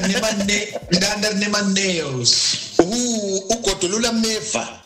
nema nails. Ugodulula meva.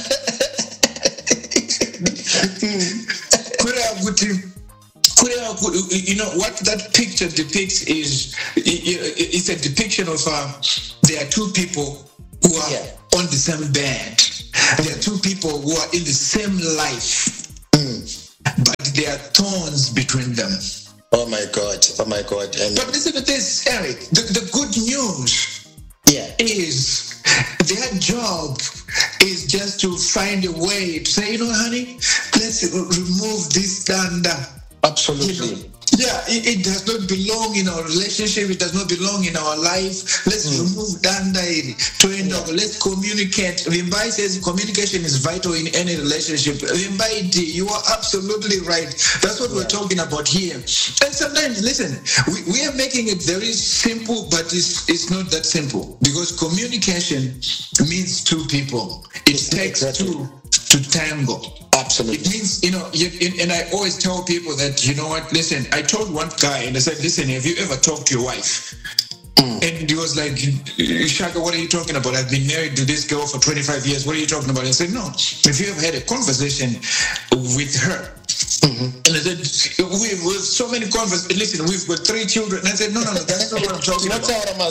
You know what that picture depicts is it's a depiction of there are two people who are on the same bed. There are two people who are in the same life, but there are thorns between them. Oh my God. And but listen to this, Eric. The good news is their job is just to find a way to say, you know, honey, let's remove this danda. Absolutely. You know, it does not belong in our relationship. It does not belong in our life. Let's remove danda. Let's communicate. Vimbai says communication is vital in any relationship. Vimbai, you are absolutely right. That's what we're talking about here. And sometimes, listen, we are making it very simple, but it's not that simple, because communication means two people. It takes two to tango. Absolutely. It means, you know, and I always tell people that, you know what, listen, I told one guy and I said, listen, have you ever talked to your wife? And he was like, Shaka, what are you talking about? I've been married to this girl for 25 years. What are you talking about? I said, no, if you ever had a conversation with her, and I said, with so many conversations, listen, we've got 3 children. And I said, no, that's not what I'm talking about.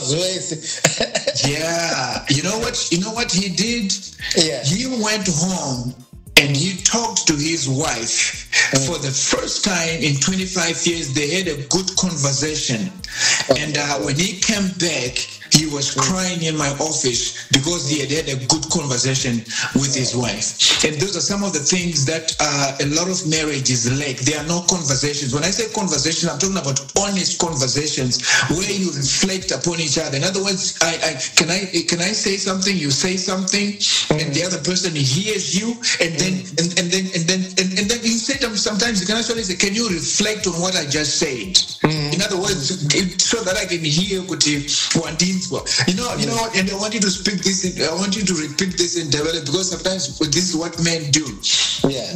Yeah. You know what he did? Yeah. He went home and he talked to his wife. For the first time in 25 years, they had a good conversation. And when he came back, he was crying in my office because he had a good conversation with his wife. And those are some of the things that a lot of marriages lack. There are no conversations. When I say conversation, I'm talking about honest conversations where you reflect upon each other. In other words, can I say something? You say something, and the other person hears you, and then you say them. Sometimes you can actually say, "Can you reflect on what I just said?" In other words, so that I can hear what you want. You know what? And I want you to speak this. I want you to repeat this in develop, because sometimes this is what men do. Yeah.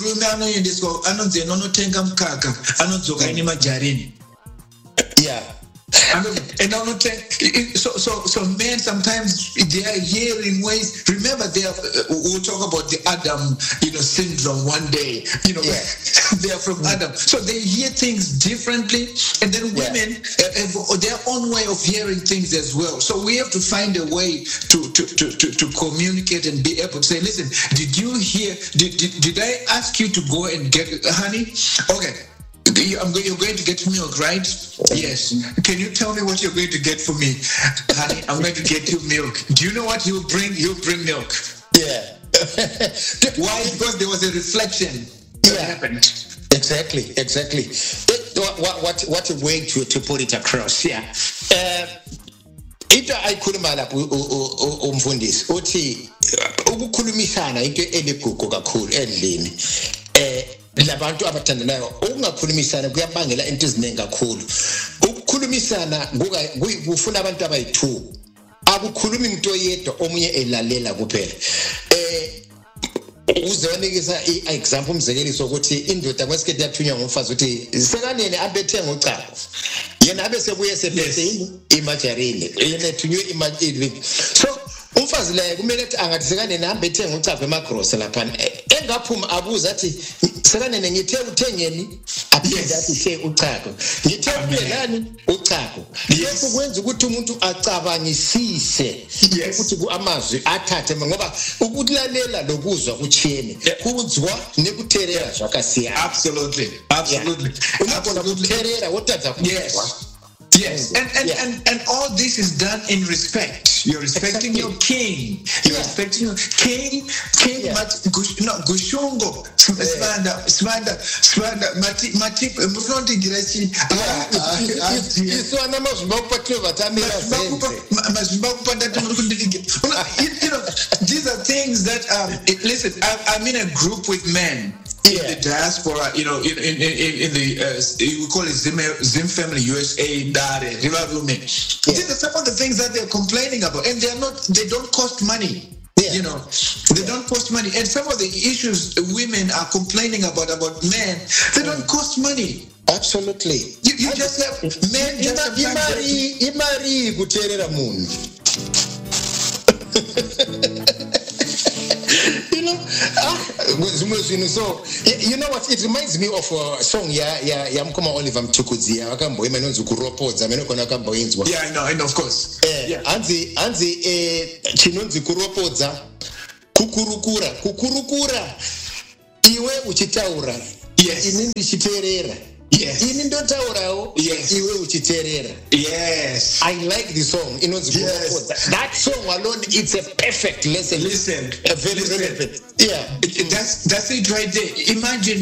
Yeah. So men sometimes they are hearing ways. Remember, we'll talk about the Adam, syndrome one day. They are from Adam, so they hear things differently, and then women have their own way of hearing things as well. So we have to find a way to communicate and be able to say, listen, did you hear? Did I ask you to go and get honey? Okay. You're going to get milk, right? Yes. Can you tell me what you're going to get for me? Honey, I'm going to get you milk. Do you know what he'll bring? He'll bring milk. Yeah. Why? Because there was a reflection that happened. Exactly. What a way to put it across. Yeah. Into ayikhuluma lapho umfundisi uthi ukukhulumisana into eligugu kakhulu endlini. Labantu abathandanayo ukungakhulumisana kuyabangela into eziningi kakhulu. Ukukhulumisana kufuna abantu abayi2. Akukhulumi umuntu oyedwa omunye elalela kuphela. Uzonikeza i-example umzekeliso ukuthi indoda kwesikhathi yathunywa ngumfazi ukuthi sekanene abethenga uchago. Yena abe sebuye sebese imajarini. Yena ethunywe imajarini. So umfazi la kumele ukuthi angathi sekanene ahambe ethenga uchago emagrocery lapha. Engaphuma abuza athi sekanene ngithe uthengeni aphinde athi she uchago. Ngithe ubelani uchago. Lokho kwenza ukuthi umuntu acabangisise ukuthi kuamazwi athathe ngoba ukulalela lokuzwa kuchiyene kuzwa nekuthelela zvakasiyana. Absolutely. Unabona kuthelela wothatha kuzwa. Yes, and all this is done in respect. You're respecting your king. You're respecting your king. Gushungo, Smanda, Matip, Mufronti Girachi. These are things that, listen, I'm in a group with men. In the diaspora, in the we call it Zim Family USA, Dare, Rivarume. These are some of the things that they're complaining about, and they don't cost money. They don't cost money. And some of the issues women are complaining about men, they don't cost money. Absolutely. You just have men just sometimes imari kuterera munhu. So you know what, it reminds me of a song ya mukoma Oliver Mtukudzia akamboima inonzi kuropodza menokona akamboinzwa. Yeah, I know of course. Anzi chinonzi kuropodza kukurukura iwe uchitaura. Yes. Ini ndichiteerera. Yes. Ini ndotaurawo. Yes. Iwe uchiteerera. Yes. I like the song. Yes. That song alone, it's a perfect lesson. Listen. A very relevant. Yeah. That's it right there. Imagine